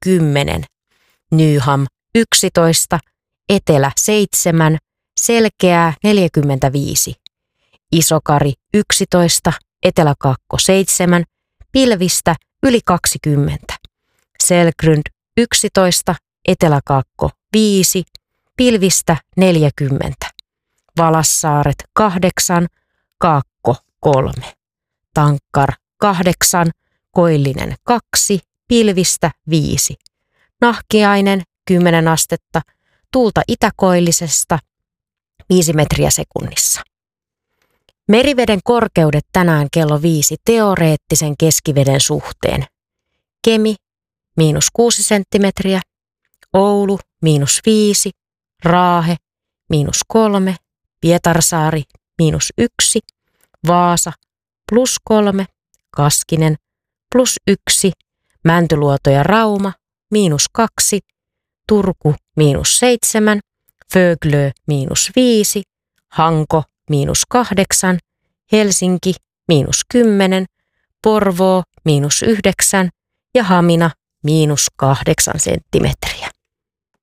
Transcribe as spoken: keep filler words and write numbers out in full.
kymmenen, Nyham yksitoista, Etelä seitsemän, Selkeää neljäkymmentäviisi, Isokari yksitoista, Etelä-Kakko seitsemän, Pilvistä yli kaksikymmentä, Selgrund yksitoista, Etelä-Kakko viisi, Pilvistä neljäkymmentä, Valassaaret kahdeksan, Kaakko kolme, Tankkar kahdeksan, Koillinen kaksi, Pilvistä viisi, Nahkiainen kymmenen astetta, tuulta itäkoillisesta viisi metriä sekunnissa. Meriveden korkeudet tänään kello viisi teoreettisen keskiveden suhteen. Kemi miinus kuusi senttimetriä, Oulu miinus viisi, Raahe miinus kolme, Pietarsaari miinus yksi, Vaasa plus kolme, Kaskinen plus yksi, Mäntyluoto ja Rauma miinus kaksi, Turku miinus seitsemän, Föglö miinus viisi, Hanko miinus kahdeksan, Helsinki miinus kymmenen, Porvoo miinus yhdeksän ja Hamina miinus kahdeksan senttimetriä.